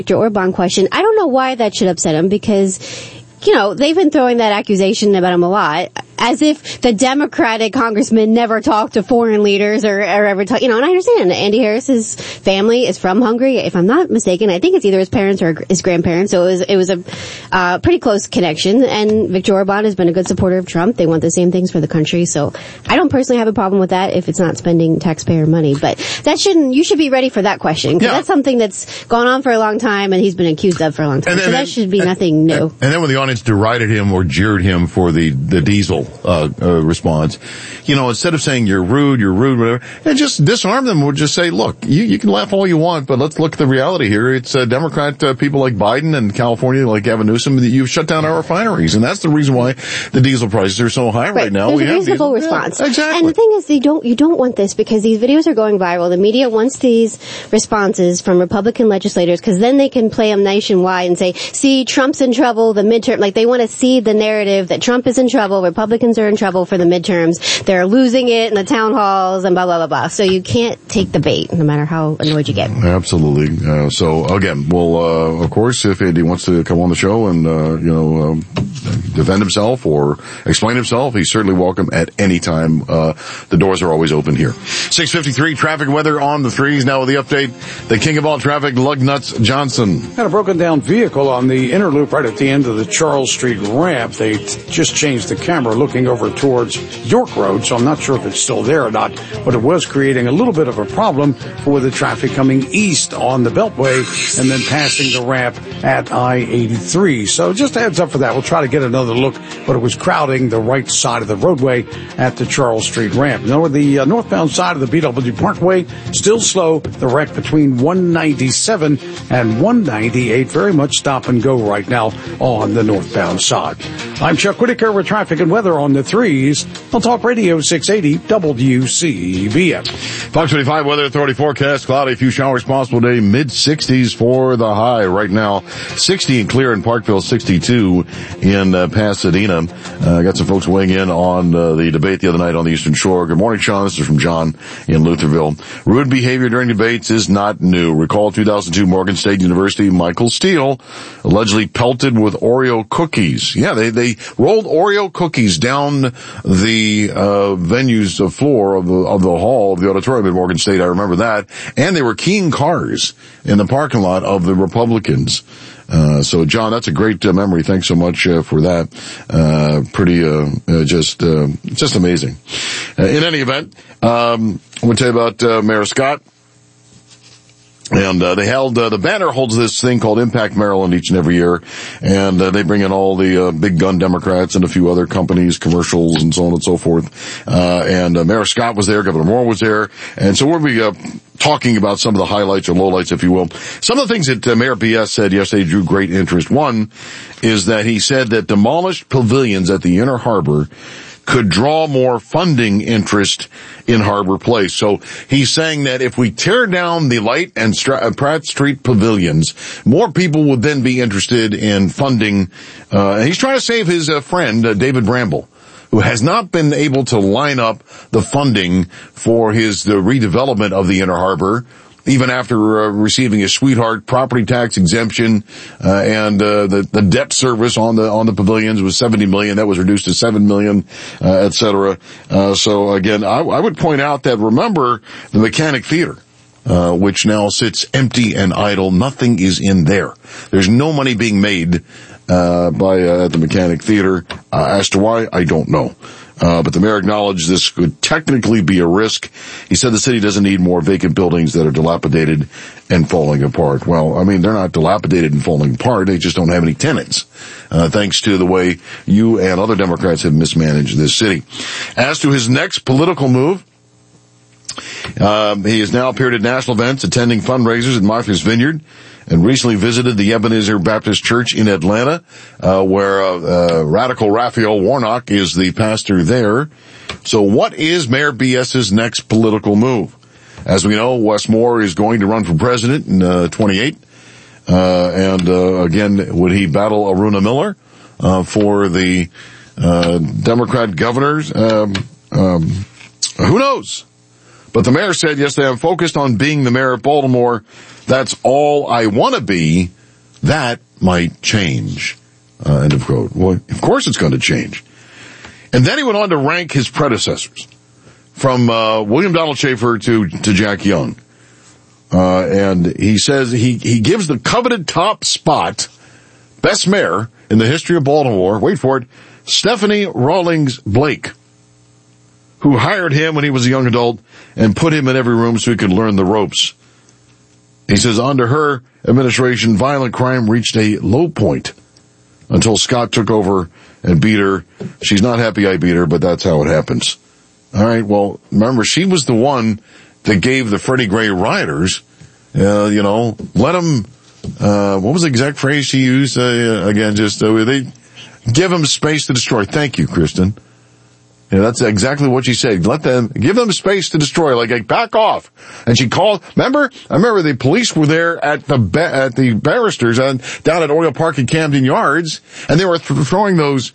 Viktor Orban question. I don't know why that should upset him because, they've been throwing that accusation about him a lot, as if the Democratic congressman never talked to foreign leaders or ever talk, and I understand Andy Harris's family is from Hungary, if I'm not mistaken. I think it's either his parents or his grandparents, so it was a pretty close connection, and Viktor Orban has been a good supporter of Trump. They want the same things for the country, so I don't personally have a problem with that if it's not spending taxpayer money, but you should be ready for that question, because that's something that's gone on for a long time and he's been accused of for a long time, so that should be nothing new. And then when the audience derided him or jeered him for the diesel response, instead of saying you're rude, whatever, and just disarm them, would just say, look, you can laugh all you want, but let's look at the reality here. It's Democrat people like Biden and California, like Gavin Newsom, that you've shut down our refineries, and that's the reason why the diesel prices are so high right now. There's a reasonable response. Yeah, exactly. And the thing is, you don't want this because these videos are going viral. The media wants these responses from Republican legislators because then they can play them nationwide and say, see, Trump's in trouble, the midterm, like they want to see the narrative that Trump is in trouble, Republicans are in trouble for the midterms, they're losing it in the town halls, and blah, blah, blah, blah. So you can't take the bait, no matter how annoyed you get. Absolutely. So again, we'll, of course, if Andy wants to come on the show and, defend himself or explain himself, he's certainly welcome at any time. The doors are always open here. 6:53 traffic weather on the threes. Now with the update, the king of all traffic, Lugnuts Johnson. Had a broken down vehicle on the inner loop right at the end of the Charles Street ramp. They just changed the camera looking over towards York Road, so I'm not sure if it's still there or not, but it was creating a little bit of a problem for the traffic coming east on the Beltway and then passing the ramp at I-83. So just a heads up for that. We'll try to get another look, but it was crowding the right side of the roadway at the Charles Street ramp. Now, the northbound side of the BW Parkway, still slow. The wreck between 197 and 198, very much stop and go right now on the northbound side. I'm Chuck Whitaker with traffic and weather on the threes on Talk Radio 680 WCBM. 525 Weather Authority forecast, cloudy, a few showers possible today, mid-60s for the high. Right now, 60 and clear in Parkville, 62 in Pasadena. Got some folks weighing in on the debate the other night on the Eastern Shore. Good morning, Sean. This is from John in Lutherville. Rude behavior during debates is not new. Recall 2002 Morgan State University, Michael Steele allegedly pelted with Oreo cookies. Yeah, they rolled Oreo cookies down the venue's floor of the hall of the auditorium at Morgan State. I remember that. And they were keying cars in the parking lot of the Republicans. So John, that's a great memory. Thanks so much for that. Just amazing. In any event, I want to tell you about Mayor Scott. And they held the banner holds this thing called Impact Maryland each and every year, and they bring in all the big gun Democrats and a few other companies, commercials, and so on and so forth. And Mayor Scott was there, Governor Moore was there, and so we'll be talking about some of the highlights or lowlights, if you will. Some of the things that Mayor BS said yesterday drew great interest. One is that he said that demolished pavilions at the Inner Harbor could draw more funding interest in Harbor Place. So he's saying that if we tear down the Light and Pratt Street pavilions, more people would then be interested in funding. And he's trying to save his friend, David Bramble, who has not been able to line up the funding for the redevelopment of the Inner Harbor, even after receiving a sweetheart property tax exemption, and the debt service on the pavilions was $70 million. That was reduced to $7 million, et cetera. So again, I would point out that, remember the Mechanic Theater, which now sits empty and idle. Nothing is in there. There's no money being made at the Mechanic Theater. As to why, I don't know. But the mayor acknowledged this could technically be a risk. He said the city doesn't need more vacant buildings that are dilapidated and falling apart. Well, I mean, they're not dilapidated and falling apart. They just don't have any tenants, thanks to the way you and other Democrats have mismanaged this city. As to his next political move, he has now appeared at national events, attending fundraisers at Martha's Vineyard, and recently visited the Ebenezer Baptist Church in Atlanta, where Radical Raphael Warnock is the pastor there. So what is Mayor BS's next political move? As we know, Wes Moore is going to run for president in 28. Again, would he battle Aruna Miller for the Democrat governors? Who knows? But the mayor said yesterday, I'm focused on being the mayor of Baltimore. That's all I want to be. That might change. End of quote. Well, of course it's going to change. And then he went on to rank his predecessors from William Donald Schaefer to Jack Young. And he says he gives the coveted top spot, best mayor in the history of Baltimore, wait for it, Stephanie Rawlings Blake, who hired him when he was a young adult and put him in every room so he could learn the ropes. He says under her administration, violent crime reached a low point until Scott took over and beat her. She's not happy I beat her, but that's how it happens. All right, well, remember, she was the one that gave the Freddie Gray rioters, let them, what was the exact phrase she used? They give them space to destroy. Thank you, Kristen. Yeah, that's exactly what she said. Give them space to destroy, like back off. And she called, I remember the police were there at the barristers down at Oil Park and Camden Yards, and they were throwing those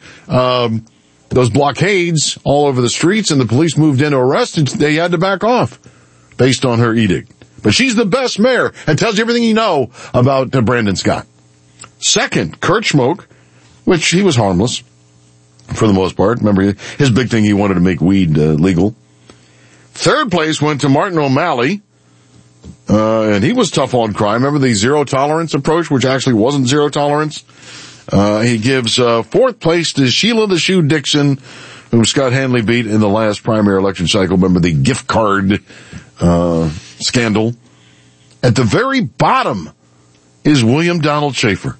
blockades all over the streets, and the police moved in to arrest, and they had to back off based on her edict. But she's the best mayor and tells you everything you know about Brandon Scott. Second, Kurt Schmoke, which he was harmless for the most part. Remember, his big thing, he wanted to make weed legal. Third place went to Martin O'Malley, and he was tough on crime. Remember the zero tolerance approach, which actually wasn't zero tolerance? He gives fourth place to Sheila the Shoe Dixon, whom Scott Hanley beat in the last primary election cycle. Remember the gift card scandal. At the very bottom is William Donald Schaefer.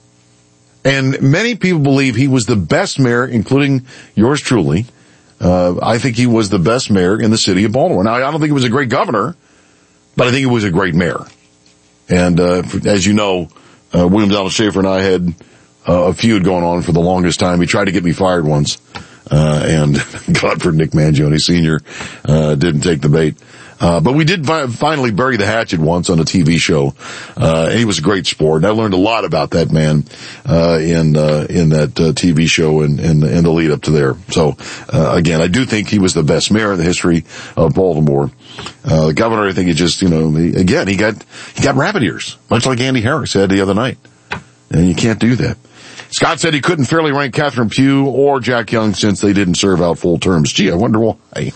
And many people believe he was the best mayor, including yours truly. I think he was the best mayor in the city of Baltimore. Now, I don't think he was a great governor, but I think he was a great mayor. And as you know, William Donald Schaefer and I had a feud going on for the longest time. He tried to get me fired once, and God for Nick Mangione Sr. Didn't take the bait. But we did finally bury the hatchet once on a TV show. And he was a great sport. And I learned a lot about that man, in that TV show and the lead up to there. So, again, I do think he was the best mayor in the history of Baltimore. The governor, I think he just, he got rabbit ears, much like Andy Harris said the other night. And you can't do that. Scott said he couldn't fairly rank Catherine Pugh or Jack Young since they didn't serve out full terms. Gee, I wonder why.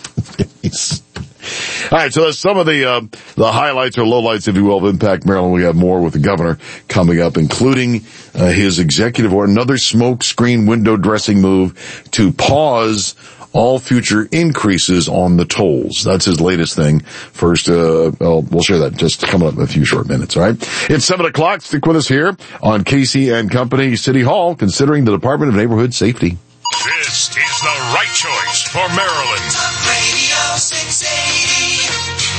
All right, so that's some of the highlights or lowlights, if you will, of Impact Maryland. We have more with the governor coming up, including his executive order, another smoke screen window dressing move to pause all future increases on the tolls. That's his latest thing. First, we'll share that just coming up in a few short minutes, all right? It's 7 o'clock. Stick with us here on Casey and Company City Hall, considering the Department of Neighborhood Safety. This is the right choice for Maryland. Talk Radio 680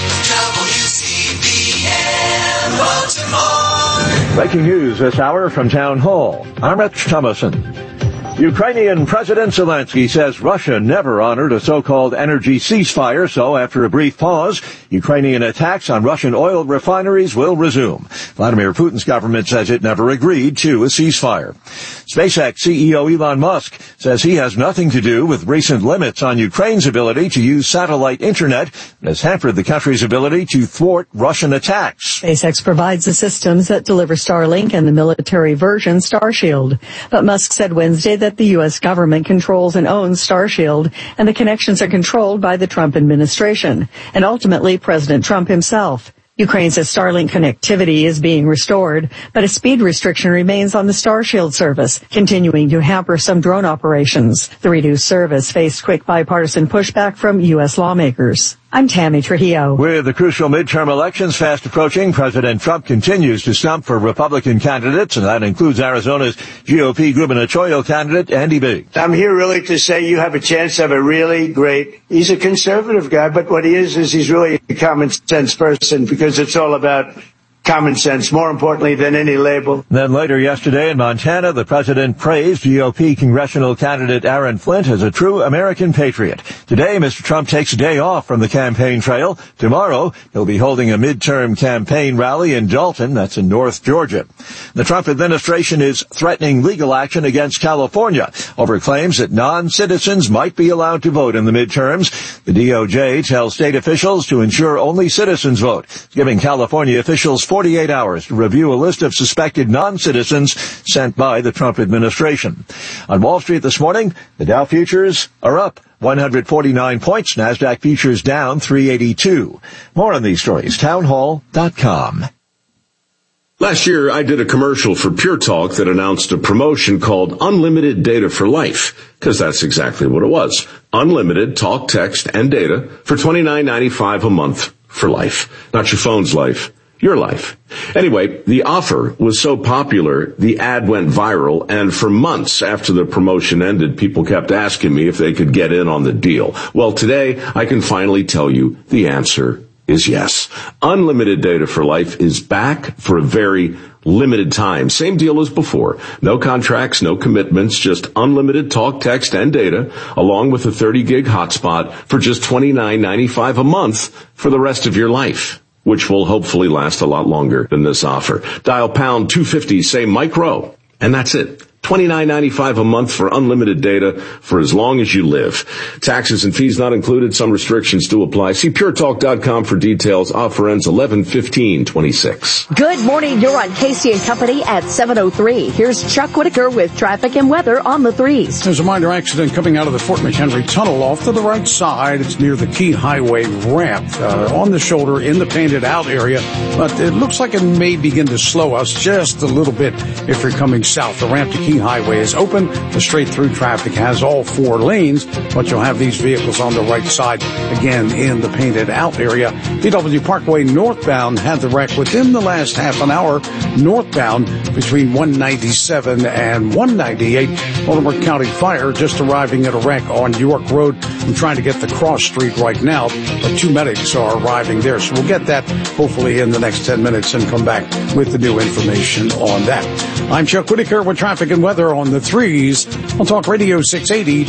WCBM Baltimore. Breaking news this hour from Town Hall. I'm Rich Thomason. Ukrainian President Zelensky says Russia never honored a so-called energy ceasefire, so after a brief pause, Ukrainian attacks on Russian oil refineries will resume. Vladimir Putin's government says it never agreed to a ceasefire. SpaceX CEO Elon Musk says he has nothing to do with recent limits on Ukraine's ability to use satellite internet and has hampered the country's ability to thwart Russian attacks. SpaceX provides the systems that deliver Starlink and the military version Starshield. But Musk said Wednesday that the U.S. government controls and owns Starshield, and the connections are controlled by the Trump administration, and ultimately President Trump himself. Ukraine says Starlink connectivity is being restored, but a speed restriction remains on the Starshield service, continuing to hamper some drone operations. The reduced service faced quick bipartisan pushback from U.S. lawmakers. I'm Tammy Trujillo. With the crucial midterm elections fast approaching, President Trump continues to stump for Republican candidates, and that includes Arizona's GOP gubernatorial candidate, Andy Biggs. I'm here really to say you have a chance to have a really great, he's a conservative guy, but what he is he's really a common sense person, because it's all about common sense, more importantly than any label. Then later yesterday in Montana, the president praised GOP congressional candidate Aaron Flint as a true American patriot. Today, Mr. Trump takes a day off from the campaign trail. Tomorrow, he'll be holding a midterm campaign rally in Dalton, that's in North Georgia. The Trump administration is threatening legal action against California over claims that non-citizens might be allowed to vote in the midterms. The DOJ tells state officials to ensure only citizens vote, giving California officials 48 hours to review a list of suspected non-citizens sent by the Trump administration. On Wall Street this morning, the Dow futures are up 149 points. NASDAQ futures down 382. More on these stories, townhall.com. Last year, I did a commercial for Pure Talk that announced a promotion called Unlimited Data for Life, because that's exactly what it was. Unlimited talk, text, and data for $29.95 a month for life. Not your phone's life, your life. Anyway, the offer was so popular, the ad went viral, and for months after the promotion ended, people kept asking me if they could get in on the deal. Well, today, I can finally tell you the answer is yes. Unlimited Data for Life is back for a very limited time. Same deal as before. No contracts, no commitments, just unlimited talk, text, and data, along with a 30-gig hotspot for just $29.95 a month for the rest of your life, which will hopefully last a lot longer than this offer. Dial pound 250, say micro, and that's it. $29.95 a month for unlimited data for as long as you live. Taxes and fees not included. Some restrictions do apply. See puretalk.com for details. Offer ends 11/15/26. Good morning. You're on Casey and Company at 7:03. Here's Chuck Whitaker with traffic and weather on the threes. There's a minor accident coming out of the Fort McHenry Tunnel off to the right side. It's near the Key Highway ramp on the shoulder in the painted out area. But it looks like it may begin to slow us just a little bit if you're coming south. The ramp to Key Highway is open. The straight through traffic has all 4 lanes, but you'll have these vehicles on the right side again in the painted out area. DW Parkway northbound had the wreck within the last half an hour. Northbound between 197 and 198. Baltimore County Fire just arriving at a wreck on York Road. I'm trying to get the cross street right now, but 2 medics are arriving there. So we'll get that hopefully in the next 10 minutes and come back with the new information on that. I'm Chuck Whitaker with traffic and weather on the threes on Talk Radio 680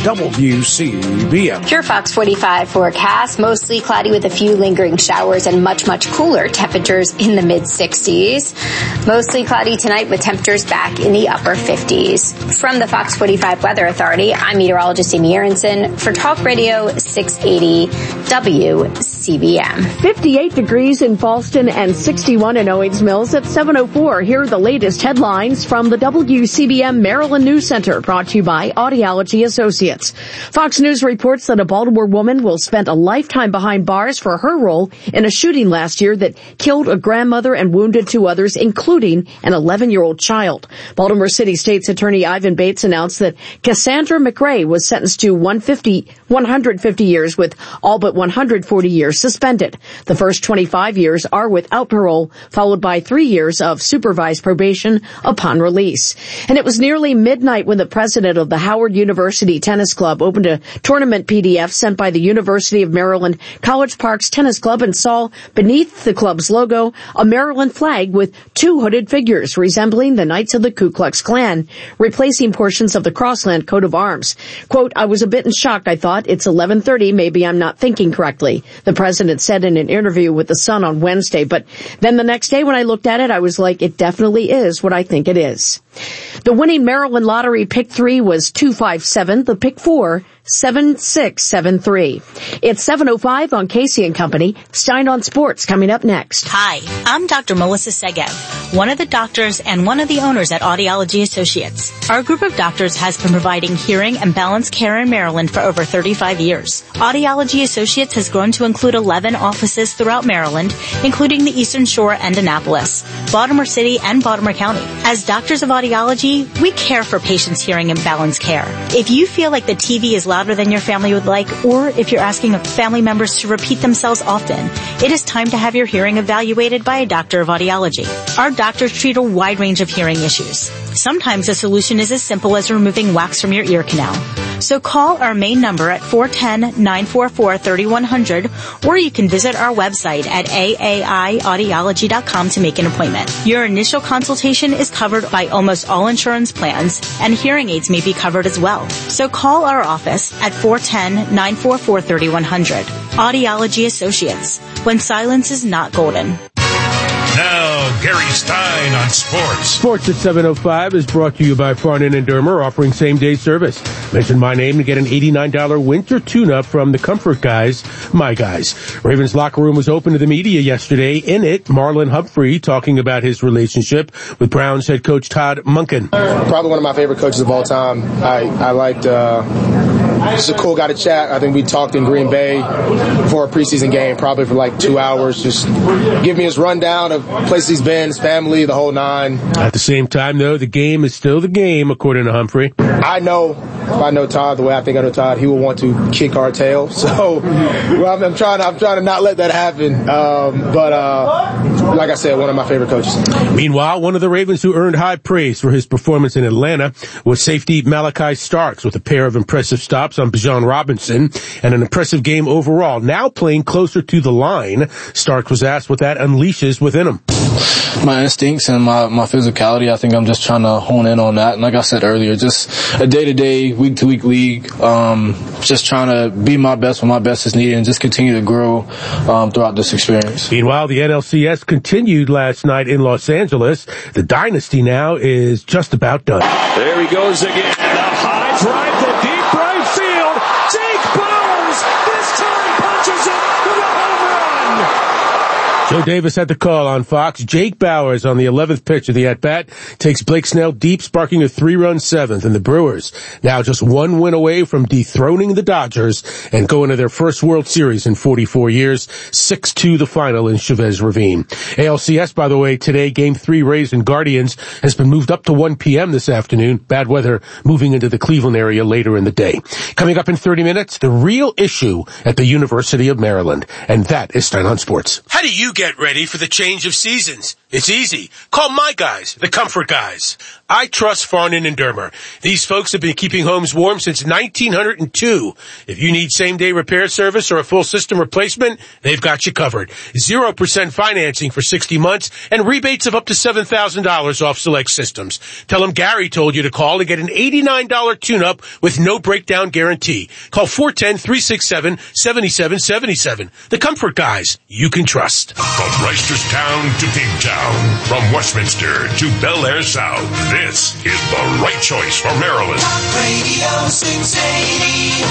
WCBM. Pure Fox 45 forecast, mostly cloudy with a few lingering showers and much, much cooler temperatures in the mid-60s. Mostly cloudy tonight with temperatures back in the upper 50s. From the Fox 45 Weather Authority, I'm meteorologist Amy Aronson for Talk Radio 680 WCBM. 58 degrees in Boston and 61 in Owings Mills at 7:04. Here are the latest headlines from the WCBM Maryland News Center, brought to you by Audiology Associates. Fox News reports that a Baltimore woman will spend a lifetime behind bars for her role in a shooting last year that killed a grandmother and wounded 2 others, including an 11-year-old child. Baltimore City State's Attorney Ivan Bates announced that Cassandra McRae was sentenced to 150 years with all but 140 years suspended. The first 25 years are without parole, followed by 3 years of supervised probation upon release. And it was nearly midnight when the president of the Howard University Tennis Club opened a tournament PDF sent by the University of Maryland College Park's Tennis Club and saw beneath the club's logo a Maryland flag with 2 hooded figures resembling the Knights of the Ku Klux Klan, replacing portions of the Crossland coat of arms. Quote, "I was a bit in shock. I thought it's 11:30. Maybe I'm not thinking correctly," the president said in an interview with The Sun on Wednesday. But then the next day when I looked at it, I was like, it definitely is what I think it is. The winning Maryland Lottery Pick 3 was 257. The Pick 4, 7673. It's 7:05 on Casey and Company. Stein on Sports coming up next. Hi, I'm Dr. Melissa Segev, one of the doctors and one of the owners at Audiology Associates. Our group of doctors has been providing hearing and balance care in Maryland for over 35 years. Audiology Associates has grown to include 11 offices throughout Maryland, including the Eastern Shore and Annapolis, Baltimore City, and Baltimore County. As doctors of audiology, we care for patients' hearing and balance care. If you feel like the TV is louder than your family would like, or if you're asking family members to repeat themselves often, it is time to have your hearing evaluated by a doctor of audiology. Our doctors treat a wide range of hearing issues. Sometimes the solution is as simple as removing wax from your ear canal. So call our main number at 410-944-3100, or you can visit our website at aaiaudiology.com to make an appointment. Your initial consultation is covered by almost all insurance plans, and hearing aids may be covered as well. So call our office at 410-944-3100. Audiology Associates, when silence is not golden. Now, Gary Stein on sports. Sports at 7:05 is brought to you by Farnan and Dermer, offering same-day service. Mention my name to get an $89 winter tune-up from the Comfort Guys, my guys. Ravens locker room was open to the media yesterday. In it, Marlon Humphrey talking about his relationship with Browns head coach Todd Monken. Probably one of my favorite coaches of all time. I liked, just a cool guy to chat. I think we talked in Green Bay before a preseason game, probably for like 2 hours. Just give me his rundown of places he's been, his family, the whole nine. At the same time, though, the game is still the game, according to Humphrey. I know, if I know Todd the way I think I know Todd, he will want to kick our tail. So I'm trying to not let that happen. But like I said, one of my favorite coaches. Meanwhile, one of the Ravens who earned high praise for his performance in Atlanta was safety Malachi Starks with a pair of impressive stops on Bijan Robinson and an impressive game overall. Now playing closer to the line, Starks was asked what that unleashes within him. My instincts and my physicality, I think I'm just trying to hone in on that. And like I said earlier, just a day-to-day, week-to-week league, just trying to be my best when my best is needed and just continue to grow throughout this experience. Meanwhile, the NLCS continued last night in Los Angeles. The dynasty now is just about done. There he goes again. A high drive to deep right field. Jake Bowers this time punches it for the home run. Joe Davis had the call on Fox. Jake Bowers on the 11th pitch of the at-bat takes Blake Snell deep, sparking a 3-run seventh, and the Brewers now just one win away from dethroning the Dodgers and going to their first World Series in 44 years, 6-2 the final in Chavez Ravine. ALCS, by the way, today, Game 3 Rays and Guardians has been moved up to 1 p.m. this afternoon. Bad weather moving into the Cleveland area later in the day. Coming up in 30 minutes, the real issue at the University of Maryland, and that is Stein on Sports. How do you get ready for the change of seasons? It's easy. Call my guys, the Comfort Guys. I trust Farnan and Dermer. These folks have been keeping homes warm since 1902. If you need same-day repair service or a full system replacement, they've got you covered. 0% financing for 60 months and rebates of up to $7,000 off select systems. Tell them Gary told you to call to get an $89 tune-up with no breakdown guarantee. Call 410-367-7777. The Comfort Guys you can trust. From Reisterstown to Kingstown, from Westminster to Bel Air South, this is the right choice for Maryland. Talk Radio 680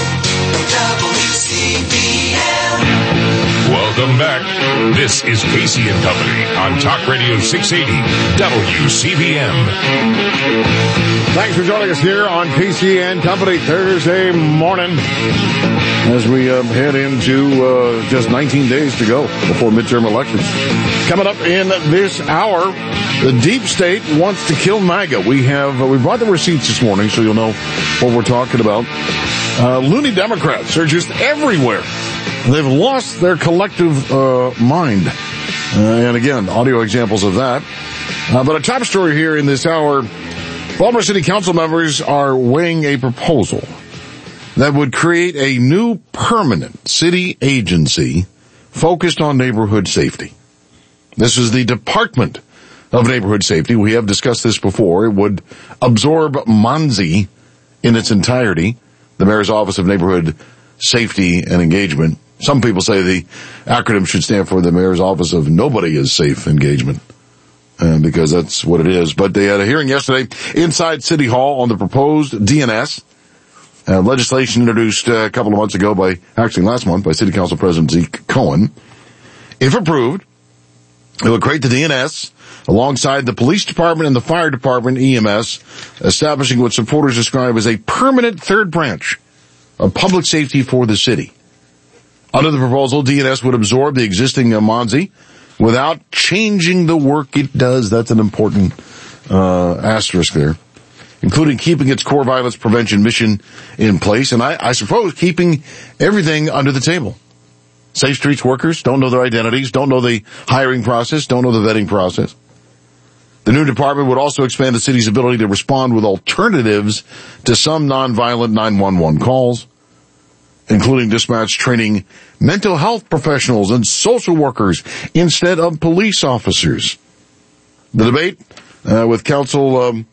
WCBM. Welcome back. This is Casey and Company on Talk Radio 680 WCBM. Thanks for joining us here on Casey and Company Thursday morning as we head into just 19 days to go before midterm elections. Coming up in this hour, the deep state wants to kill MAGA. We brought the receipts this morning, so you'll know what we're talking about. Loony Democrats are just everywhere. They've lost their collective mind. And again, audio examples of that. But a top story here in this hour, Baltimore City Council members are weighing a proposal that would create a new permanent city agency focused on neighborhood safety. This is the Department of Neighborhood Safety. We have discussed this before. It would absorb MONSE in its entirety, the Mayor's Office of Neighborhood Safety and Engagement. Some people say the acronym should stand for the Mayor's Office of Nobody is Safe Engagement, because that's what it is. But they had a hearing yesterday inside City Hall on the proposed DNS. Legislation introduced a couple of months ago last month by City Council President Zeke Cohen. If approved, it will create the DNS alongside the police department and the fire department, EMS, establishing what supporters describe as a permanent third branch of public safety for the city. Under the proposal, DNS would absorb the existing MONSE without changing the work it does. That's an important asterisk there, including keeping its core violence prevention mission in place, and I suppose keeping everything under the table. Safe Streets workers don't know their identities, don't know the hiring process, don't know the vetting process. The new department would also expand the city's ability to respond with alternatives to some nonviolent 911 calls, including dispatch training mental health professionals and social workers instead of police officers. The debate with council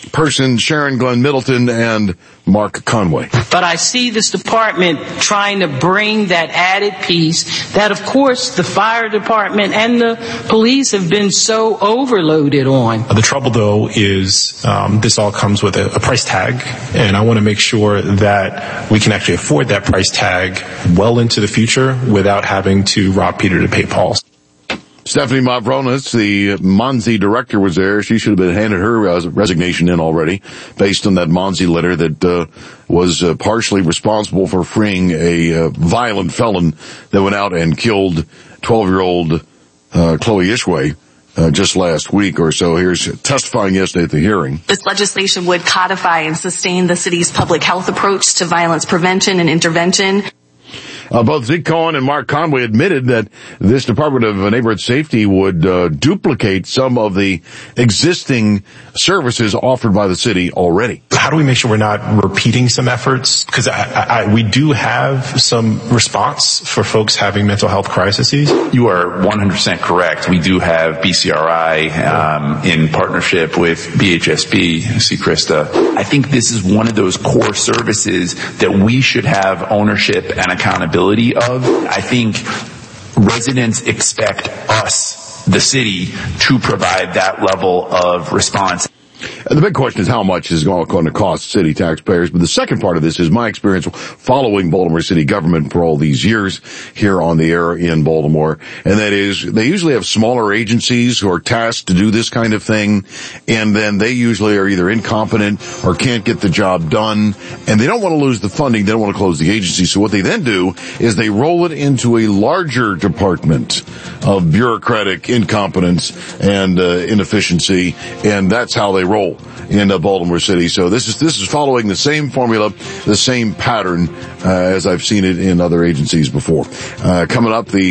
person, Sharon Glenn Middleton, and Mark Conway. But I see this department trying to bring that added piece that, of course, the fire department and the police have been so overloaded on. The trouble, though, is this all comes with a price tag, and I want to make sure that we can actually afford that price tag well into the future without having to rob Peter to pay Paul. Stephanie Mavronis, the Monzi director, was there. She should have been handed her resignation in already, based on that Monzi letter that was partially responsible for freeing a violent felon that went out and killed 12-year-old Chloe Ishway just last week or so. Here's testifying yesterday at the hearing. This legislation would codify and sustain the city's public health approach to violence prevention and intervention. Both Zeke Cohen and Mark Conway admitted that this Department of Neighborhood Safety would duplicate some of the existing services offered by the city already. How do we make sure we're not repeating some efforts? Because we do have some response for folks having mental health crises. You are 100% correct. We do have BCRI in partnership with BHSB. See Krista. I think this is one of those core services that we should have ownership and accountability of. I think residents expect us, the city, to provide that level of response. The big question is how much is going to cost city taxpayers. But the second part of this is my experience following Baltimore city government for all these years here on the air in Baltimore. And that is, they usually have smaller agencies who are tasked to do this kind of thing. And then they usually are either incompetent or can't get the job done. And they don't want to lose the funding. They don't want to close the agency. So what they then do is they roll it into a larger department of bureaucratic incompetence and inefficiency. And that's how they roll in Baltimore City. So this is following the same formula, the same pattern as I've seen it in other agencies before. Coming up, the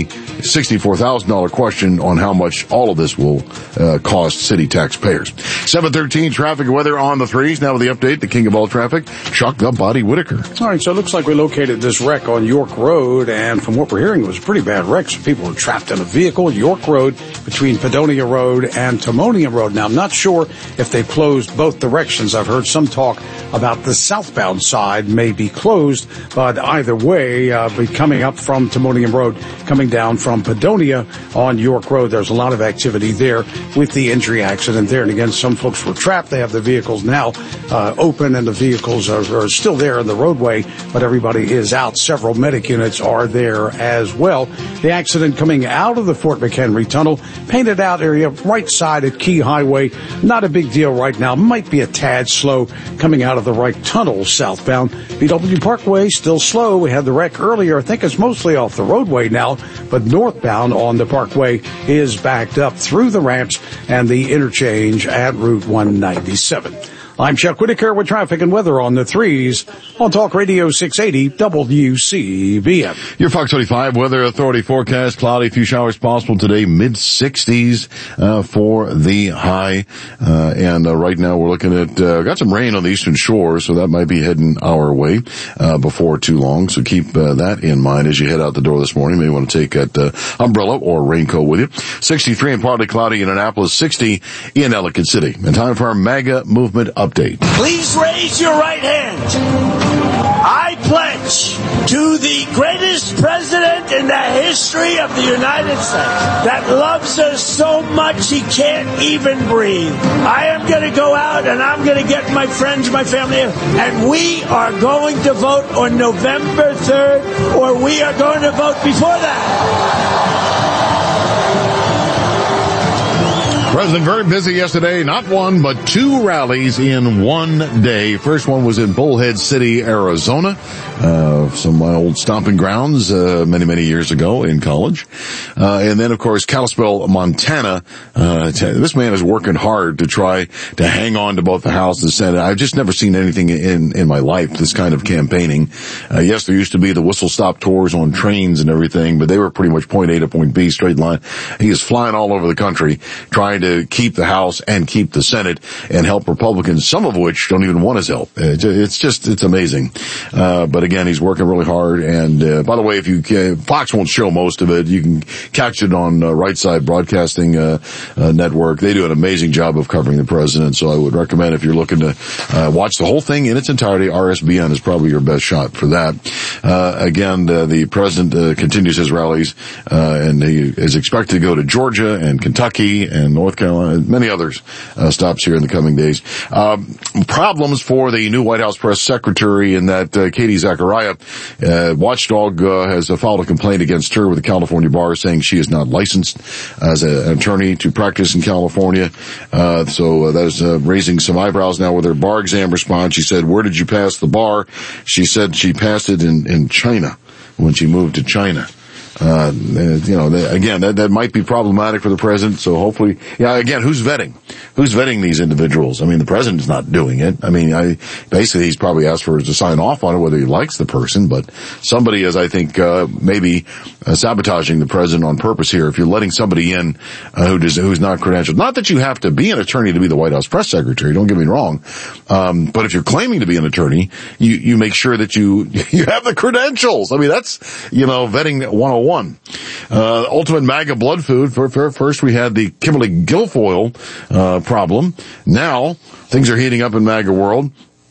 $64,000 question on how much all of this will cost city taxpayers. 7:13 traffic and weather on the threes. Now with the update, the king of all traffic, Chuck the Body Whitaker. All right, so it looks like we located this wreck on York Road, and from what we're hearing, it was a pretty bad wreck. Some people were trapped in a vehicle, York Road, between Padonia Road and Timonium Road. Now, I'm not sure if they closed both directions. I've heard some talk about the southbound side may be closed, but either way, coming up from Timonium Road, coming down from Padonia on York Road, there's a lot of activity there with the injury accident there. And again, some folks were trapped. They have the vehicles now open, and the vehicles are still there in the roadway, but everybody is out. Several medic units are there as well. The accident coming out of the Fort McHenry Tunnel, painted out area, right side at Key Highway. Not a big deal right now. Might be a tad slow coming out of the right tunnel southbound. BW Parkway still slow. We had the wreck earlier. I think it's mostly off the roadway now, but northbound on the Parkway is backed up through the ramps and the interchange at Route 197. I'm Chuck Whitaker with traffic and weather on the threes on Talk Radio 680 WCBM. Your Fox 25 Weather Authority forecast: cloudy, few showers possible today, mid-60s for the high. And right now we're looking at got some rain on the eastern shore, so that might be heading our way before too long. So keep that in mind as you head out the door this morning. Maybe you want to take that umbrella or raincoat with you. 63 and partly cloudy in Annapolis, 60 in Ellicott City. And time for our MAGA movement update. Please raise your right hand. I pledge to the greatest president in the history of the United States that loves us so much he can't even breathe. I am going to go out and I'm going to get my friends, my family, and we are going to vote on November 3rd, or we are going to vote before that. President very busy yesterday. Not one, but two rallies in one day. First one was in Bullhead City, Arizona. Some of my old stomping grounds, many years ago in college. And then, of course, Kalispell, Montana. This man is working hard to try to hang on to both the House and the Senate. I've just never seen anything in my life, this kind of campaigning. Yes, there used to be the whistle stop tours on trains and everything, but they were pretty much point A to point B, straight line. He is flying all over the country trying to to keep the House and keep the Senate and help Republicans, some of which don't even want his help. It's amazing. But again, he's working really hard. And, by the way, Fox won't show most of it. You can catch it on Right Side Broadcasting Network. They do an amazing job of covering the president. So I would recommend, if you're looking to watch the whole thing in its entirety, RSBN is probably your best shot for that. Again, the president continues his rallies, and he is expected to go to Georgia and Kentucky and North Carolina and many others stops here in the coming days. Problems for the new White House press secretary in that Katie Zachariah, Watchdog has filed a complaint against her with the California bar, saying she is not licensed as an attorney to practice in California. So that is raising some eyebrows now with her bar exam response. She said, "Where did you pass the bar?" She said she passed it in China when she moved to China. Again, that might be problematic for the president. So hopefully, again, who's vetting these individuals? I mean, the president's not doing it. I mean, basically he's probably asked for her to sign off on it, whether he likes the person, but somebody is, I think, maybe sabotaging the president on purpose here. If you're letting somebody in, who's not credentialed. Not that you have to be an attorney to be the White House press secretary, don't get me wrong. But if you're claiming to be an attorney, you make sure that you have the credentials. I mean, that's, vetting 101. Ultimate MAGA blood food. First we had the Kimberly Guilfoyle problem. Now things are heating up in MAGA world.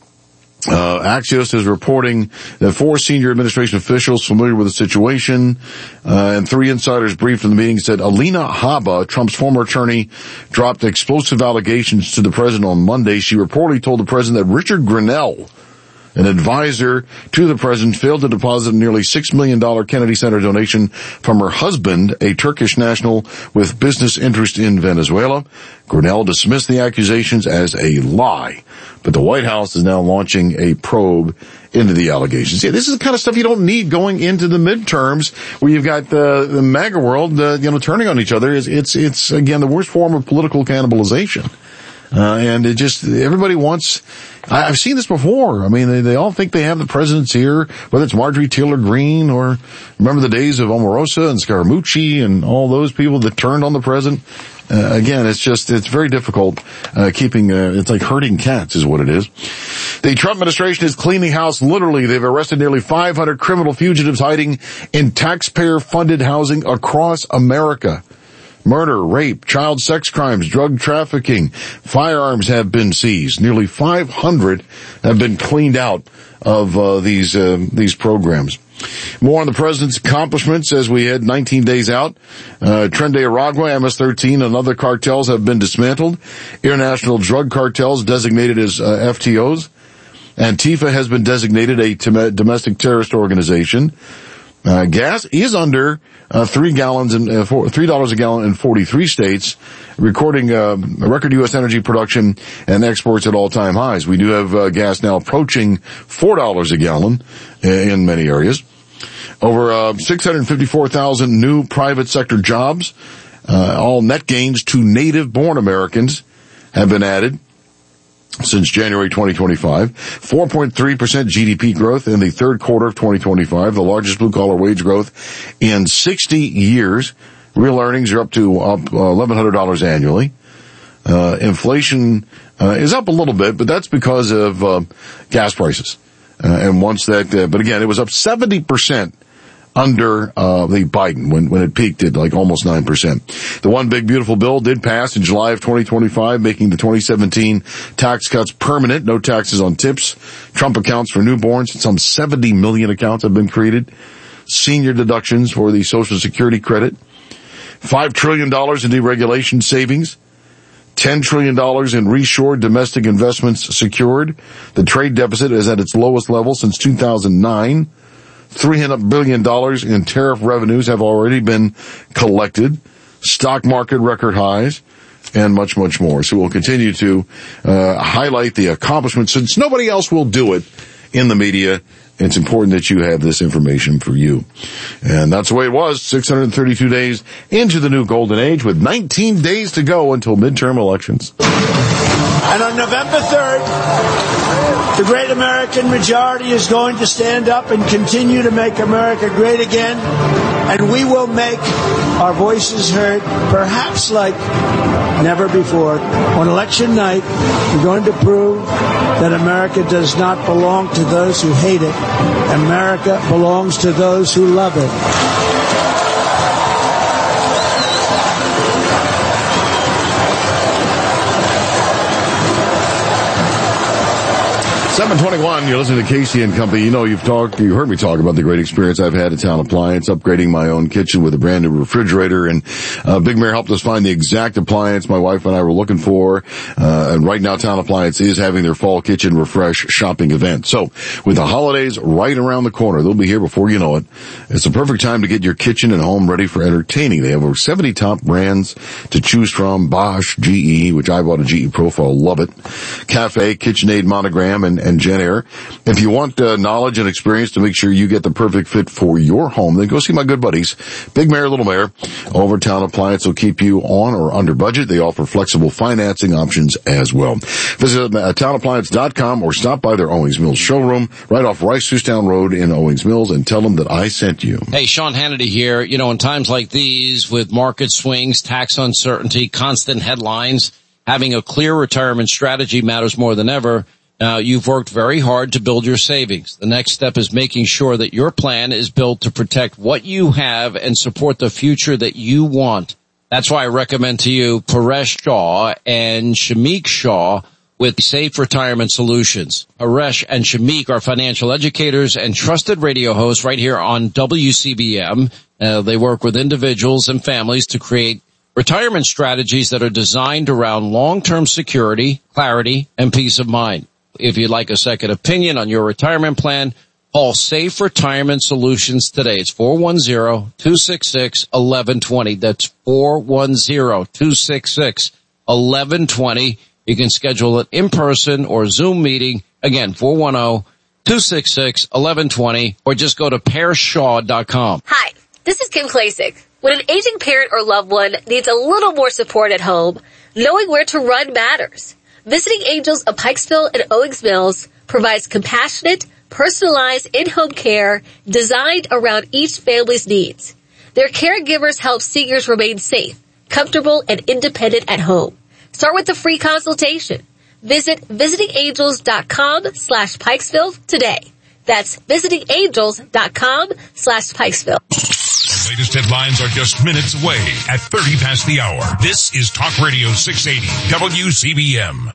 Axios is reporting that 4 senior administration officials familiar with the situation, and 3 insiders briefed in the meeting said Alina Habba, Trump's former attorney, dropped explosive allegations to the president on Monday. She reportedly told the president that Richard Grenell, an advisor to the president, failed to deposit a nearly $6 million Kennedy Center donation from her husband, a Turkish national with business interest in Venezuela. Grenell dismissed the accusations as a lie, but the White House is now launching a probe into the allegations. Yeah, this is the kind of stuff you don't need going into the midterms, where you've got the MAGA world, turning on each other. It's again the worst form of political cannibalization. And everybody wants, I've seen this before. I mean, they all think they have the president's ear, whether it's Marjorie Taylor Greene or remember the days of Omarosa and Scaramucci and all those people that turned on the president. Again, it's very difficult, it's like herding cats is what it is. The Trump administration is cleaning house literally. They've arrested nearly 500 criminal fugitives hiding in taxpayer-funded housing across America. Murder, rape, child sex crimes, drug trafficking, firearms have been seized. Nearly 500 have been cleaned out of these programs. More on the president's accomplishments as we head 19 days out. Tren de Aragua, MS-13, and other cartels have been dismantled. International drug cartels designated as FTOs. Antifa has been designated a domestic terrorist organization. Gas is under $3 a gallon in 43 states, recording record U.S. energy production and exports at all-time highs. We do have gas now approaching $4 a gallon in many areas. Over 654,000 new private sector jobs, all net gains to native-born Americans have been added since January 2025. 4.3% GDP growth in the third quarter of 2025, the largest blue-collar wage growth in 60 years. Real earnings are up $1,100 annually. Inflation is up a little bit, but that's because of gas prices. And once that, but again, it was up 70% under the Biden when it peaked at like almost 9%. The One Big Beautiful Bill did pass in July of 2025, making the 2017 tax cuts permanent. No taxes on tips, Trump accounts for newborns. Some 70 million accounts have been created. Senior deductions for the Social Security credit. $5 trillion in deregulation savings. $10 trillion in reshored domestic investments secured. The trade deficit is at its lowest level since 2009. $300 billion in tariff revenues have already been collected. Stock market record highs, and much, much more. So we'll continue to highlight the accomplishments since nobody else will do it in the media. It's important that you have this information for you. And that's the way it was, 632 days into the new golden age with 19 days to go until midterm elections. And on November 3rd, the great American majority is going to stand up and continue to make America great again. And we will make our voices heard, perhaps like never before. On election night, we're going to prove that America does not belong to those who hate it. America belongs to those who love it. 7:21, you're listening to Casey and Company. You know, you heard me talk about the great experience I've had at Town Appliance, upgrading my own kitchen with a brand new refrigerator, and Big Mare helped us find the exact appliance my wife and I were looking for. And right now, Town Appliance is having their fall kitchen refresh shopping event. So, with the holidays right around the corner, they'll be here before you know it. It's the perfect time to get your kitchen and home ready for entertaining. They have over 70 top brands to choose from: Bosch, GE, which I bought a GE Profile, love it, Cafe, KitchenAid, Monogram, and JennAir. If you want knowledge and experience to make sure you get the perfect fit for your home, then go see my good buddies, Big Mare, Little Mare, over Town Appliance. Will keep you on or under budget. They offer flexible financing options as well. Visit them at townappliance.com or stop by their Owings Mills showroom right off Rice-Housetown Road in Owings Mills and tell them that I sent you. Hey, Sean Hannity here. You know, in times like these, with market swings, tax uncertainty, constant headlines, having a clear retirement strategy matters more than ever. Now, you've worked very hard to build your savings. The next step is making sure that your plan is built to protect what you have and support the future that you want. That's why I recommend to you Paresh Shah and Shamik Shah with Safe Retirement Solutions. Paresh and Shamik are financial educators and trusted radio hosts right here on WCBM. They work with individuals and families to create retirement strategies that are designed around long-term security, clarity, and peace of mind. If you'd like a second opinion on your retirement plan, call Safe Retirement Solutions today. It's 410-266-1120. That's 410-266-1120. You can schedule an in-person or Zoom meeting. Again, 410-266-1120, or just go to pareshshaw.com. Hi, this is Kim Klasick. When an aging parent or loved one needs a little more support at home, knowing where to run matters. Visiting Angels of Pikesville and Owings Mills provides compassionate, personalized in-home care designed around each family's needs. Their caregivers help seniors remain safe, comfortable, and independent at home. Start with a free consultation. Visit visitingangels.com/Pikesville today. That's visitingangels.com/Pikesville. The latest headlines are just minutes away at 30 past the hour. This is Talk Radio 680 WCBM.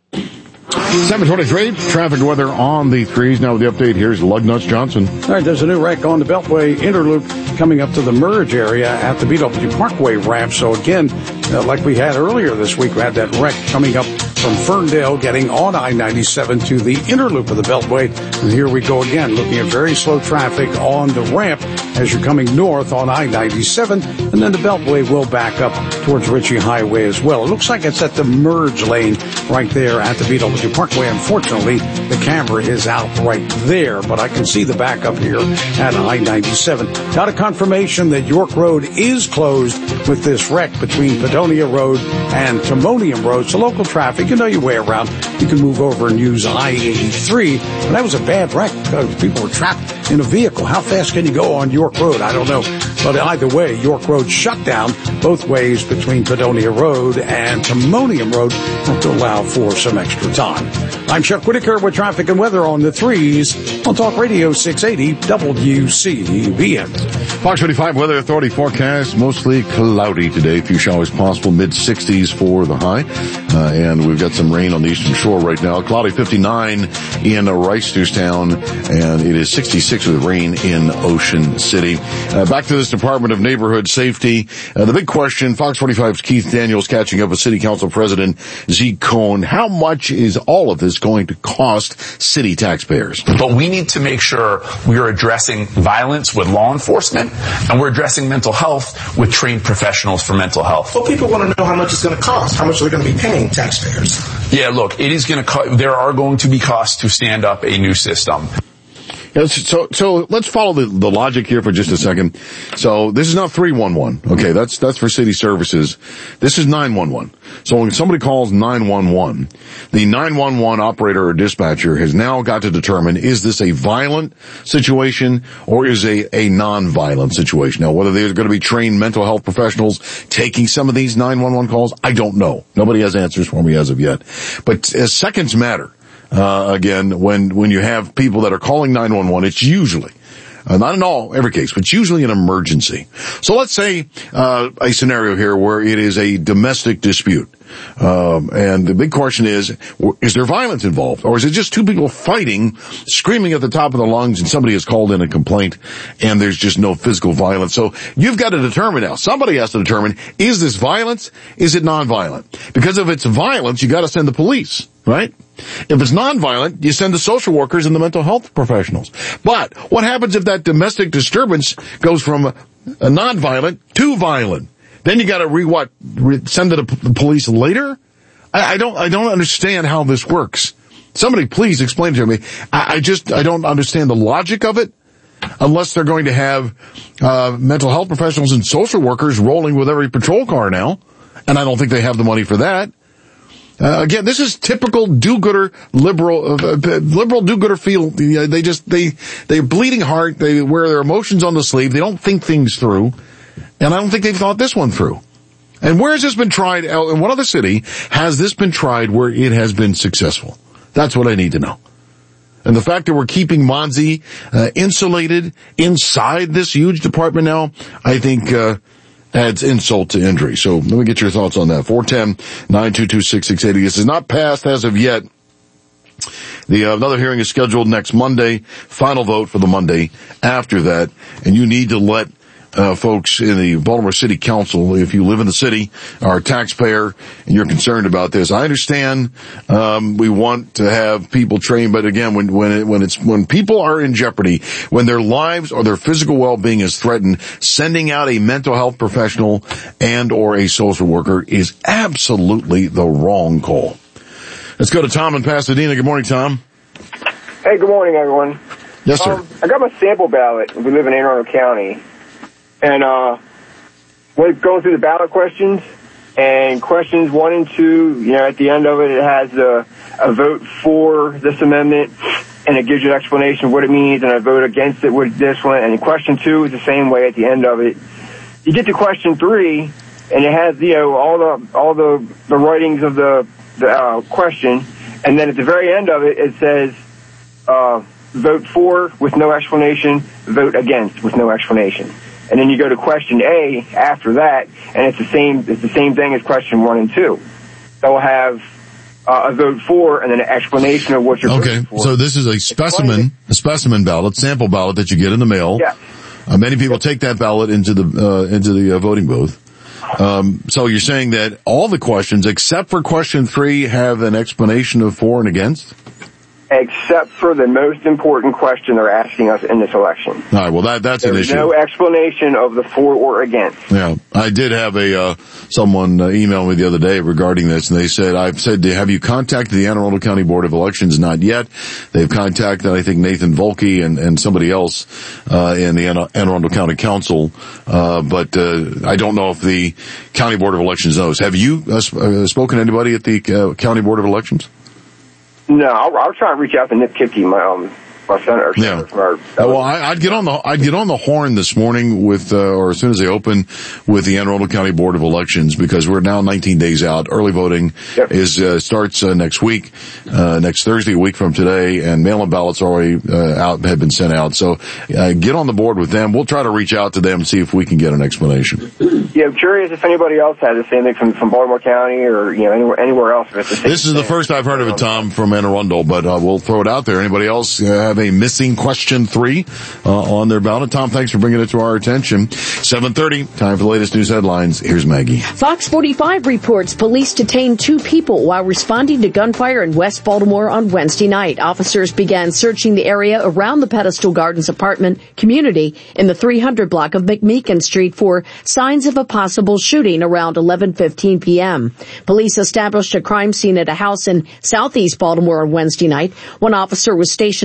7:23, traffic weather on the threes. Now with the update, here's Lugnuts Johnson. All right, there's a new wreck on the Beltway Interloop coming up to the merge area at the BW Parkway ramp. So again, like we had earlier this week, we had that wreck coming up from Ferndale, getting on I-97 to the Interloop of the Beltway. And here we go again, looking at very slow traffic on the ramp as you're coming north on I-97. And then the Beltway will back up towards Ritchie Highway as well. It looks like it's at the merge lane right there at the BW Parkway. Unfortunately, the camera is out right there, but I can see the backup here at I-97. Got a confirmation that York Road is closed with this wreck between Padonia Road and Timonium Road. So local traffic, you know your way around. You can move over and use I-83. But that was a bad wreck because people were trapped in a vehicle. How fast can you go on York Road? I don't know. But either way, York Road shut down both ways between Padonia Road and Timonium Road to allow for some extra time. I'm Chuck Whitaker with traffic and weather on the threes on Talk Radio 680 WCBM. Fox 25 Weather Authority forecast, mostly cloudy today. A few showers possible, mid-60s for the high. And we've got some rain on the eastern shore right now. Cloudy 59 in Rice-Housetown, and it is 66 with rain in Ocean City. Back to this Department of Neighborhood Safety. The big question, Fox 45's Keith Daniels catching up with City Council President Zeke Cohn. How much is all of this going to cost city taxpayers? But we need to make sure we are addressing violence with law enforcement, and we're addressing mental health with trained professionals for mental health. Well, people want to know how much it's going to cost. How much are they going to be paying taxpayers? Yeah, look, it is going to there are going to be costs to stand up a new system. So let's follow the logic here for just a second. So this is not 311. Okay, that's for city services. This is 911. So when somebody calls 911, the 911 operator or dispatcher has now got to determine, is this a violent situation or is a non-violent situation? Now, whether there's going to be trained mental health professionals taking some of these 911 calls, I don't know. Nobody has answers for me as of yet. But seconds matter. Again, when you have people that are calling 911, it's usually, not in every case, but it's usually an emergency. So let's say, a scenario here where it is a domestic dispute. And the big question is there violence involved? Or is it just two people fighting, screaming at the top of their lungs, and somebody has called in a complaint and there's just no physical violence? So you've got to determine now. Somebody has to determine, is this violence? Is it nonviolent? Because if it's violence, you got to send the police, right? If it's nonviolent, you send the social workers and the mental health professionals. But what happens if that domestic disturbance goes from a nonviolent to violent? Then you got to send the police later? I don't understand how this works. Somebody please explain to me. I don't understand the logic of it, unless they're going to have mental health professionals and social workers rolling with every patrol car now, and I don't think they have the money for that. Again, this is typical do-gooder liberal do-gooder feel. They're bleeding heart. They wear their emotions on the sleeve. They don't think things through. And I don't think they've thought this one through. And where has this been tried? In what other city has this been tried where it has been successful? That's what I need to know. And the fact that we're keeping Monzi insulated inside this huge department now, I think adds insult to injury. So let me get your thoughts on that. 410-922-6680. This is not passed as of yet. Another hearing is scheduled next Monday. Final vote for the Monday after that. And you need to let folks in the Baltimore City Council, if you live in the city, are a taxpayer, and you're concerned about this. I understand, we want to have people trained, but again, when people are in jeopardy, when their lives or their physical well-being is threatened, sending out a mental health professional and or a social worker is absolutely the wrong call. Let's go to Tom in Pasadena. Good morning, Tom. Hey, good morning, everyone. Yes, sir. I got my sample ballot. We live in Anne Arundel County. And we're going through the ballot questions, and questions 1 and 2, at the end of it, it has a vote for this amendment, and it gives you an explanation of what it means, and a vote against it with this one. And question 2 is the same way at the end of it. You get to question 3, and it has all the writings of the question, and then at the very end of it, it says vote for with no explanation, vote against with no explanation. And then you go to question A after that, and it's the same thing as question 1 and 2. They'll have a vote for and then an explanation of what you're voting for. So this is a specimen ballot, sample ballot that you get in the mail. Yeah. Many people take that ballot into the voting booth. So you're saying that all the questions except for question 3 have an explanation of for and against? Except for the most important question they're asking us in this election. All right, well, that's an issue. There's no explanation of the for or against. Yeah, I did have someone email me the other day regarding this, and they said, I've said, have you contacted the Anne Arundel County Board of Elections? Not yet. They've contacted, I think, Nathan Volke and somebody else in the Anne Arundel County Council, but I don't know if the County Board of Elections knows. Have you spoken to anybody at the County Board of Elections? No, I'll try and reach out to Nick Kipke, my senator. Yeah. Well, I'd get on the horn this morning or as soon as they open with the Anne Arundel County Board of Elections, because we're now 19 days out. Early voting starts next week, next Thursday, a week from today, and mail-in ballots already have been sent out. So get on the board with them. We'll try to reach out to them and see if we can get an explanation. Yeah, I'm curious if anybody else has the same thing from Baltimore County or anywhere else. This is the first I've heard of it, Tom, from Anne Arundel, but we'll throw it out there. Anybody else have a missing question 3 on their ballot? Tom, thanks for bringing it to our attention. 7:30, time for the latest news headlines. Here's Maggie. Fox 45 reports police detained 2 people while responding to gunfire in West Baltimore on Wednesday night. Officers began searching the area around the Pedestal Gardens apartment community in the 300 block of McMeekin Street for signs of a possible shooting around 11:15 p.m. Police established a crime scene at a house in southeast Baltimore on Wednesday night. One officer was stationed outside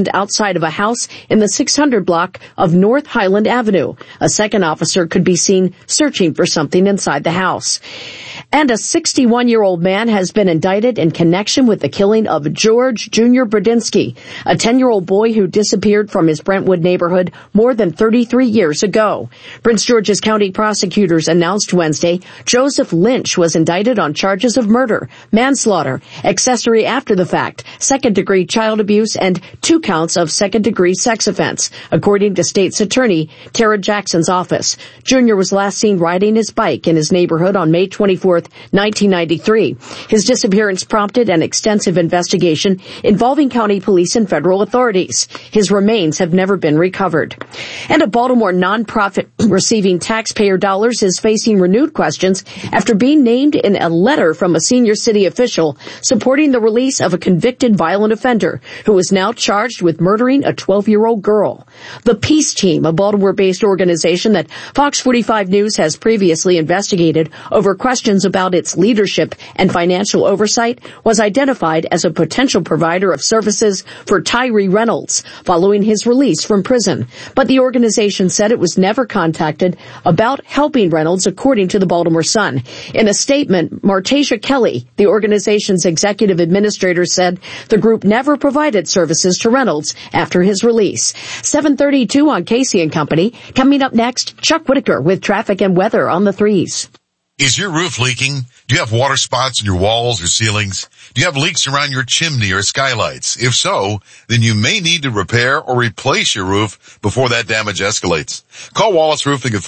outside of a house in the 600 block of North Highland Avenue. A second officer could be seen searching for something inside the house. And a 61-year-old man has been indicted in connection with the killing of George Jr. Bradinsky, a 10-year-old boy who disappeared from his Brentwood neighborhood more than 33 years ago. Prince George's County prosecutors announced Wednesday Joseph Lynch was indicted on charges of murder, manslaughter, accessory after the fact, second-degree child abuse, and 2 counts of second-degree sex offense, according to State's Attorney Tara Jackson's office. Jr. was last seen riding his bike in his neighborhood on May 24th, 1993. His disappearance prompted an extensive investigation involving county police and federal authorities. His remains have never been recovered. And a Baltimore nonprofit receiving taxpayer dollars is facing renewed questions after being named in a letter from a senior city official supporting the release of a convicted violent offender who is now charged with murdering a 12-year-old girl. The Peace Team, a Baltimore-based organization that Fox 45 News has previously investigated over questions about its leadership and financial oversight, was identified as a potential provider of services for Tyree Reynolds following his release from prison. But the organization said it was never contacted about helping Reynolds, according to the Baltimore Sun. In a statement, Martasia Kelly, the organization's executive administrator, said the group never provided services to Reynolds after his release. 7:32 on Casey and Company. Coming up next, Chuck Whitaker with traffic and weather on the 3s. Is your roof leaking? Do you have water spots in your walls or ceilings? Do you have leaks around your chimney or skylights? If so, then you may need to repair or replace your roof before that damage escalates. Call Wallace Roofing at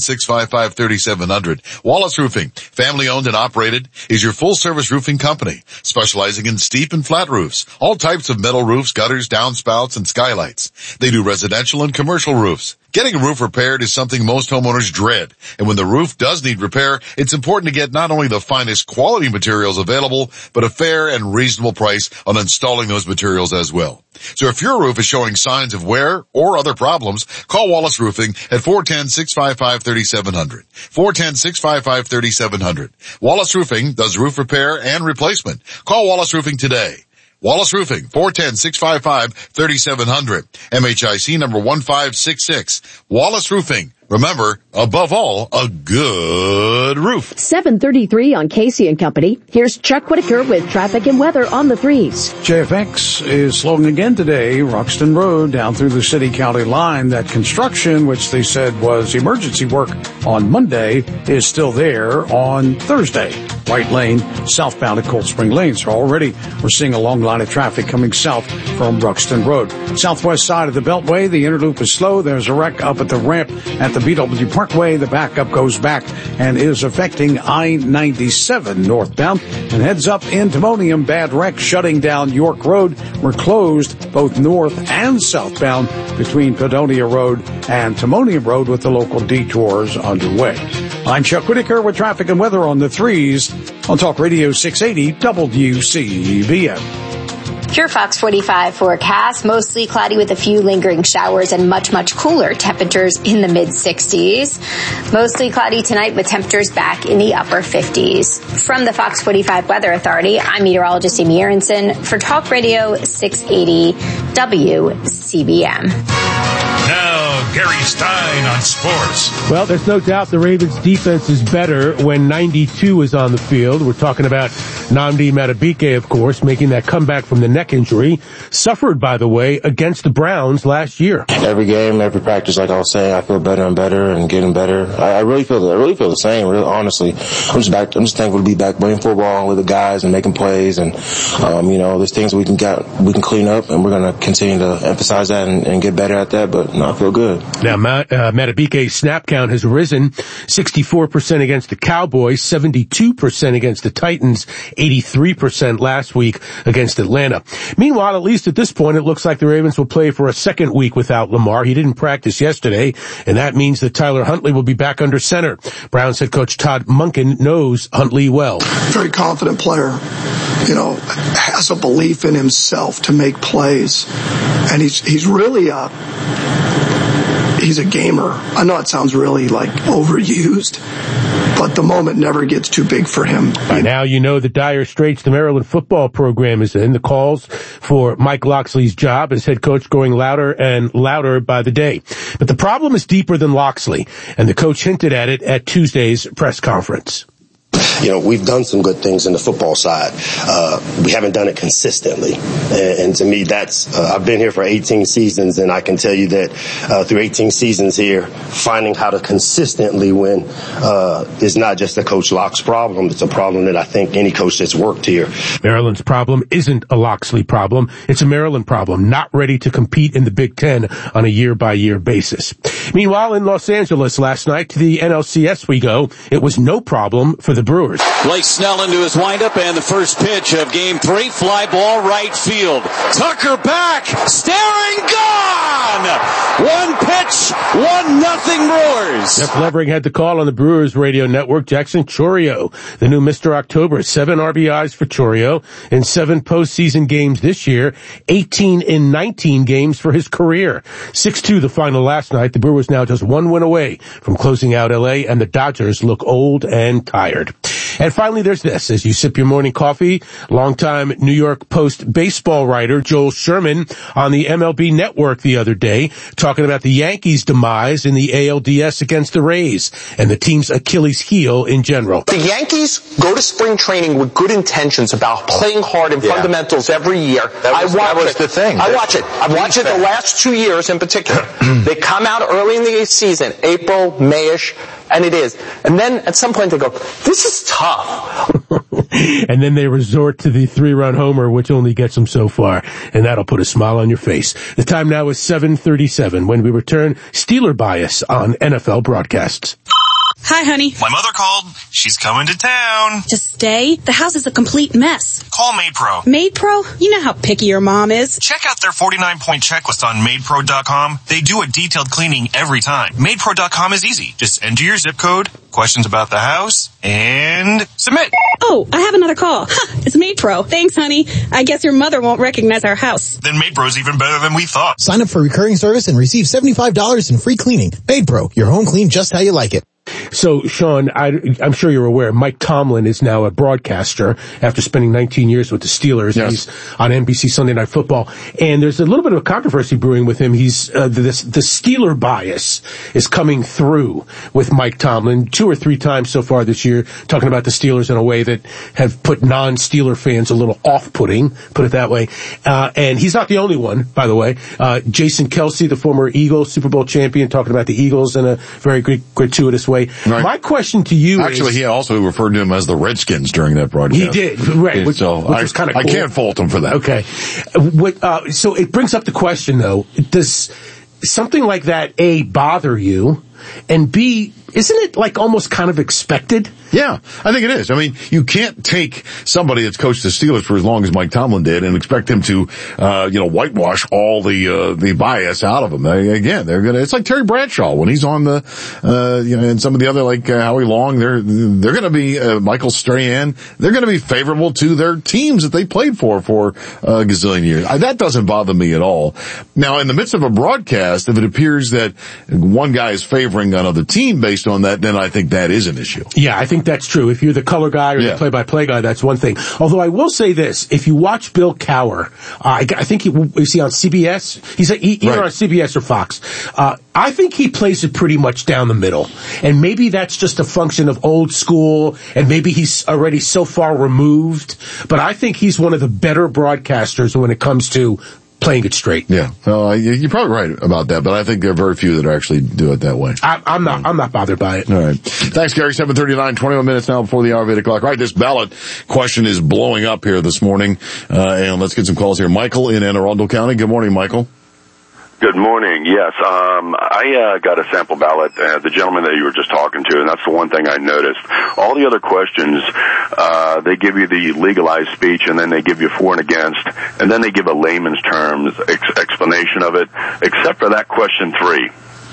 410-655-3700. Wallace Roofing, family owned and operated, is your full service roofing company, specializing in steep and flat roofs, all types of metal roofs, gutters, downspouts, and skylights. They do residential and commercial roofs. Getting a roof repaired is something most homeowners dread, and when the roof does need repair, it's important to get not only the finest quality materials available, but a fair and reasonable price on installing those materials as well. So if your roof is showing signs of wear or other problems, call Wallace Roofing at 410-655-3700. 410-655-3700. Wallace Roofing does roof repair and replacement. Call Wallace Roofing today. Wallace Roofing, 410-655-3700. MHIC number 1566. Wallace Roofing. Remember, above all, a good roof. 7:33 on Casey and Company. Here's Chuck Whitaker with traffic and weather on the 3s. JFX is slowing again today. Roxton Road down through the city-county line. That construction, which they said was emergency work on Monday, is still there on Thursday. Right lane, southbound at Cold Spring Lane. So already we're seeing a long line of traffic coming south from Roxton Road. Southwest side of the Beltway, the inner loop is slow. There's a wreck up at the ramp at the BW Parkway. The backup goes back and is affecting I-97 northbound and heads up in Timonium. Bad wreck shutting down York Road. We're closed both north and southbound between Padonia Road and Timonium Road with the local detours underway. I'm Chuck Whitaker with traffic and weather on the 3s on Talk Radio 680 WCBM. Your Fox 45 forecast, mostly cloudy with a few lingering showers and much, much cooler temperatures in the mid-60s. Mostly cloudy tonight with temperatures back in the upper 50s. From the Fox 45 Weather Authority, I'm meteorologist Amy Aronson for Talk Radio 680 WCBM. Now, Gary Stein on sports. Well, there's no doubt the Ravens' defense is better when 92 is on the field. We're talking about Nnamdi Madubuike, of course, making that comeback from the neck injury, suffered, by the way, against the Browns last year. Every game, every practice, like I was saying, I feel better and better and getting better. I really feel the same, really, honestly. I'm just thankful to be back playing football with the guys and making plays, and there's things we can clean up, and we're going to continue to emphasize that and get better at that, but no, I feel good. Now, Madubuike's snap count has risen 64% against the Cowboys, 72% against the Titans, 83% last week against Atlanta. Meanwhile, at least at this point, it looks like the Ravens will play for a second week without Lamar. He didn't practice yesterday, and that means that Tyler Huntley will be back under center. Browns head coach Todd Monken knows Huntley well. Very confident player, has a belief in himself to make plays, and he's really he's a gamer. I know it sounds really overused, but the moment never gets too big for him. By now, you know the dire straits the Maryland football program is in. The calls for Mike Locksley's job as head coach growing louder and louder by the day. But the problem is deeper than Locksley, and the coach hinted at it at Tuesday's press conference. You know, we've done some good things in the football side. We haven't done it consistently. And to me, I've been here for 18 seasons, and I can tell you that through 18 seasons here, finding how to consistently win is not just a Coach Locke's problem. It's a problem that I think any coach that's worked here. Maryland's problem isn't a Locksley problem. It's a Maryland problem, not ready to compete in the Big Ten on a year-by-year basis. Meanwhile, in Los Angeles last night, to the NLCS we go, it was no problem for the Brewers. Blake Snell into his windup, and the first pitch of Game 3, fly ball right field. Tucker back, staring, gone! One pitch, 1-0 Brewers. Jeff Levering had the call on the Brewers radio network. Jackson Chourio, the new Mr. October, 7 RBIs for Chourio in 7 postseason games this year, 18 in 19 games for his career. 6-2 the final last night. The Brewers now just 1 win away from closing out LA, and the Dodgers look old and tired. And finally, there's this. As you sip your morning coffee, longtime New York Post baseball writer Joel Sherman on the MLB Network the other day talking about the Yankees' demise in the ALDS against the Rays and the team's Achilles heel in general. The Yankees go to spring training with good intentions about playing hard and fundamentals every year. That was the thing. I watch it. I've watched it the last 2 years in particular. They come out early in the season, April, Mayish, and it is. And then at some point they go, this is tough. And then they resort to the 3-run homer, which only gets them so far. And that'll put a smile on your face. The time now is 7:37 when we return Steeler Bias on NFL broadcasts. Hi, honey. My mother called. She's coming to town. To stay? The house is a complete mess. Call MaidPro. MaidPro? You know how picky your mom is. Check out their 49-point checklist on MaidPro.com. They do a detailed cleaning every time. MaidPro.com is easy. Just enter your zip code, questions about the house, and submit. Oh, I have another call. It's MaidPro. Thanks, honey. I guess your mother won't recognize our house. Then MaidPro's even better than we thought. Sign up for recurring service and receive $75 in free cleaning. MaidPro, your home clean just how you like it. So, Sean, I'm sure you're aware, Mike Tomlin is now a broadcaster after spending 19 years with the Steelers. Yes. He's on NBC Sunday Night Football. And there's a little bit of a controversy brewing with him. He's, the Steeler bias is coming through with Mike Tomlin 2 or 3 times so far this year, talking about the Steelers in a way that have put non-Steeler fans a little off-putting, put it that way. And he's not the only one, by the way. Jason Kelce, the former Eagles Super Bowl champion, talking about the Eagles in a very gratuitous way. Right. My question to you Actually, he also referred to him as the Redskins during that broadcast. He did, right, which was kind of cool. I can't fault him for that. Okay. So it brings up the question, though, does something like that, A, bother you, and B, isn't it like almost kind of expected? Yeah, I think it is. I mean, you can't take somebody that's coached the Steelers for as long as Mike Tomlin did and expect him to, whitewash all the bias out of them. Again, it's like Terry Bradshaw when he's on the, and some of the other, like Howie Long, they're gonna be, Michael Strahan, they're gonna be favorable to their teams that they played for a gazillion years. That doesn't bother me at all. Now, in the midst of a broadcast, if it appears that one guy is favoring another team based on that, then I think that is an issue. Yeah, I think that's true. If you're the color guy or the play-by-play guy, that's one thing. Although I will say this, if you watch Bill Cowher, I think is he on CBS? He's either on CBS or Fox. I think he plays it pretty much down the middle. And maybe that's just a function of old school, and maybe he's already so far removed. But I think he's one of the better broadcasters when it comes to playing it straight. Yeah. You're probably right about that, but I think there are very few that actually do it that way. I'm not bothered by it. All right. Thanks, Gary. 7:39, 21 minutes now before the hour of 8 o'clock. All right, this ballot question is blowing up here this morning. And let's get some calls here. Michael in Anne Arundel County. Good morning, Michael. Good morning. Yes, I got a sample ballot, the gentleman that you were just talking to, and that's the one thing I noticed. All the other questions, they give you the legalized speech, and then they give you for and against, and then they give a layman's terms explanation of it, except for that question 3.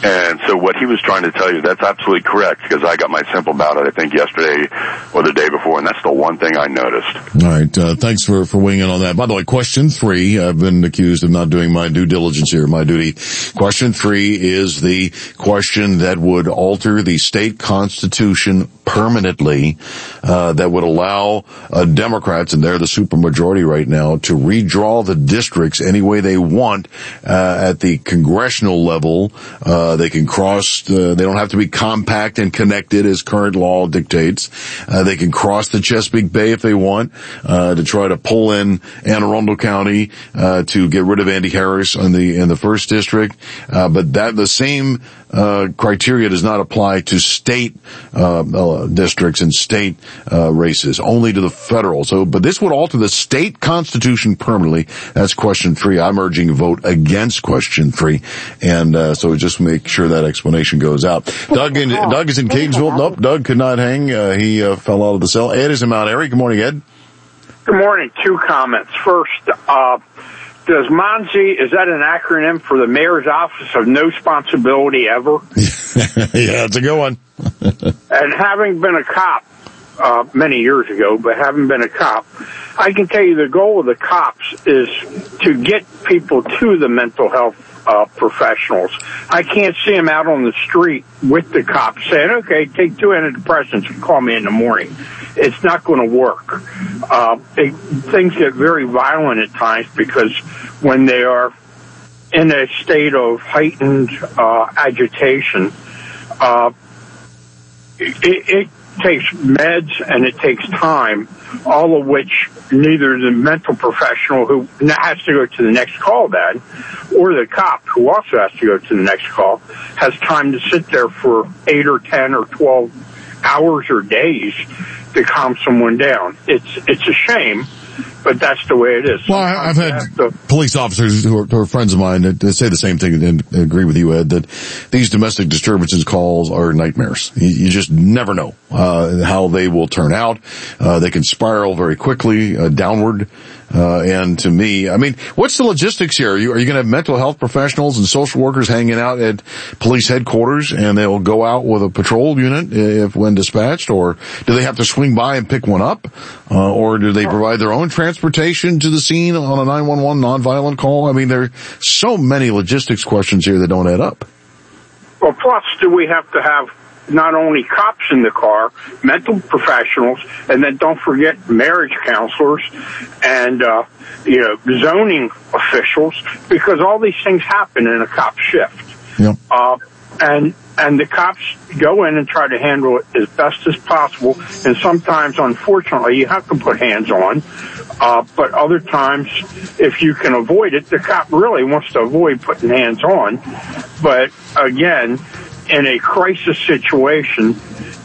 And so what he was trying to tell you, that's absolutely correct, because I got my simple ballot, I think, yesterday or the day before, and that's the one thing I noticed. All right. Thanks for weighing in on that. By the way, question 3, I've been accused of not doing my due diligence here, my duty. Question 3 is the question that would alter the state constitution permanently, that would allow Democrats, and they're the supermajority right now, to redraw the districts any way they want at the congressional level. They can cross, they don't have to be compact and connected as current law dictates. They can cross the Chesapeake Bay if they want, to try to pull in Anne Arundel County, to get rid of Andy Harris in the first district. But the same criteria does not apply to state districts and state races, only to the federal. But this would alter the state constitution permanently. That's question 3. I'm urging a vote against question 3, and so just make sure that explanation goes out. Doug is in Catonsville. Nope, Doug could not hang. He fell out of the cell. Ed is in Mount Airy. Good morning, Ed. Good morning. 2 comments. First, does MONSE, is that an acronym for the Mayor's Office of No Responsibility Ever? Yeah, it's a good one. And having been a cop, many years ago, but having been a cop, I can tell you the goal of the cops is to get people to the mental health professionals. I can't see them out on the street with the cops saying, okay, take 2 antidepressants and call me in the morning. It's not going to work. Things get very violent at times because when they are in a state of heightened agitation, it takes meds and it takes time, all of which neither the mental professional who has to go to the next call then, or the cop who also has to go to the next call, has time to sit there for 8 or 10 or 12 hours or days to calm someone down. It's a shame, but that's the way it is. Well, I've had police officers who are friends of mine that say the same thing and agree with you, Ed, that these domestic disturbances calls are nightmares. You just never know how they will turn out. They can spiral very quickly downward. And to me, I mean, what's the logistics here? Are you going to have mental health professionals and social workers hanging out at police headquarters and they'll go out with a patrol unit when dispatched, or do they have to swing by and pick one up? Or do they provide their own transportation to the scene on a 911 nonviolent call? I mean, there are so many logistics questions here that don't add up. Well, plus, do we have to have not only cops in the car, mental professionals, and then don't forget marriage counselors and, zoning officials, because all these things happen in a cop shift. Yep. And the cops go in and try to handle it as best as possible, and sometimes, unfortunately, you have to put hands on, but other times, if you can avoid it, the cop really wants to avoid putting hands on, but again, in a crisis situation,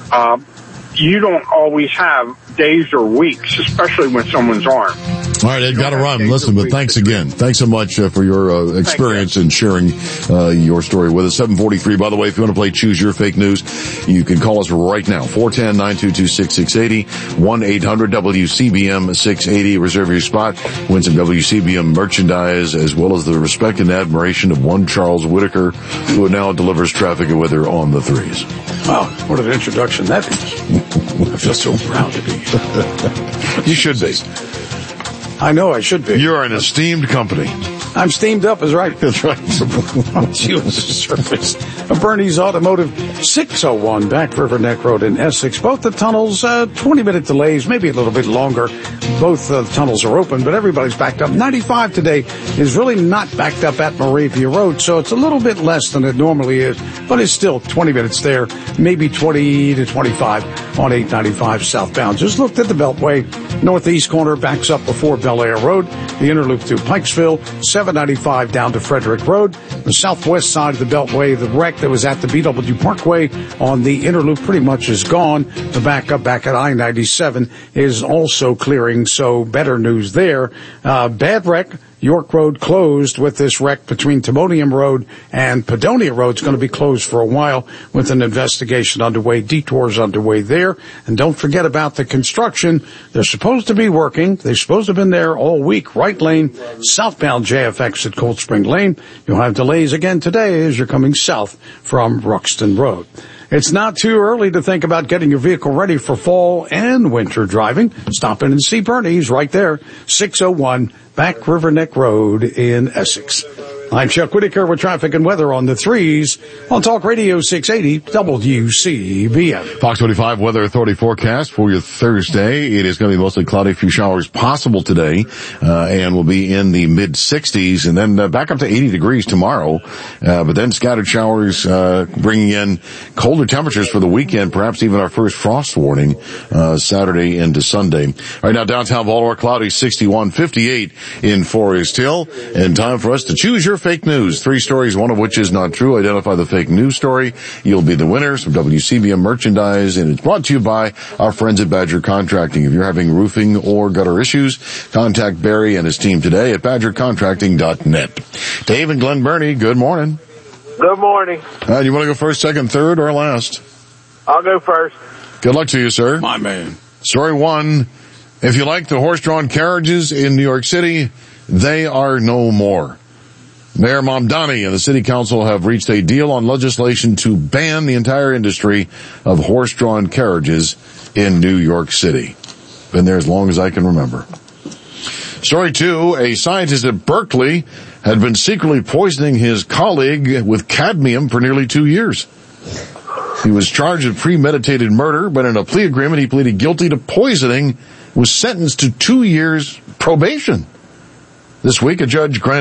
you don't always have days or weeks, especially when someone's armed. All right, Ed, got to run. Listen, but thanks again. Thanks so much for your experience and sharing your story with us. 743, by the way, if you want to play Choose Your Fake News, you can call us right now. 410-922-6680, 1-800-WCBM-680. Reserve your spot. Win some WCBM merchandise, as well as the respect and admiration of one Charles Whitaker, who now delivers traffic and weather on the 3s. Wow, what an introduction that is. I feel so proud to be here. You should be. I know I should be. You're an esteemed company. I'm steamed up is right. That's right. You as a surface. Bernie's Automotive, 601 Back River Neck Road in Essex. Both the tunnels, 20-minute delays, maybe a little bit longer. Both tunnels are open, but everybody's backed up. 95 today is really not backed up at Moravia Road, so it's a little bit less than it normally is, but it's still 20 minutes there, maybe 20 to 25 on 895 southbound. Just looked at the Beltway. Northeast corner backs up before Bel Air Road. The inner loop through Pikesville, 795 down to Frederick Road. The southwest side of the Beltway, the wreck that was at the BW Parkway on the inner loop pretty much is gone. The backup back at I-97 is also clearing, so better news there. Bad wreck York Road closed with this wreck between Timonium Road and Padonia Road. It's going to be closed for a while with an investigation underway, detours underway there. And don't forget about the construction. They're supposed to be working. They're supposed to have been there all week. Right lane, southbound JFX at Cold Spring Lane. You'll have delays again today as you're coming south from Ruxton Road. It's not too early to think about getting your vehicle ready for fall and winter driving. Stop in and see Bernie's right there, 601 Back River Neck Road in Essex. I'm Chuck Whitaker with traffic and weather on the 3s on Talk Radio 680 WCBM. Fox 25 Weather Authority forecast for your Thursday. It is going to be mostly cloudy, a few showers possible today, and will be in the mid-60s, and then back up to 80 degrees tomorrow. But then scattered showers, bringing in colder temperatures for the weekend, perhaps even our first frost warning, Saturday into Sunday. Right now, downtown Baltimore, cloudy, 61, 58 in Forest Hill, and time for us to choose your fake news. 3 stories, one of which is not true. Identify the fake news story. You'll be the winners of WCBM merchandise, and it's brought to you by our friends at Badger Contracting. If you're having roofing or gutter issues, contact Barry and his team today at badgercontracting.net. Dave and Glen Burnie, good morning. Good morning. You want to go first, second, third, or last? I'll go first. Good luck to you, sir. My man. Story 1. If you like the horse-drawn carriages in New York City, they are no more. Mayor Mamdani and the City Council have reached a deal on legislation to ban the entire industry of horse-drawn carriages in New York City. Been there as long as I can remember. Story 2, a scientist at Berkeley had been secretly poisoning his colleague with cadmium for nearly 2 years. He was charged with premeditated murder, but in a plea agreement he pleaded guilty to poisoning, was sentenced to 2 years probation. This week, a judge granted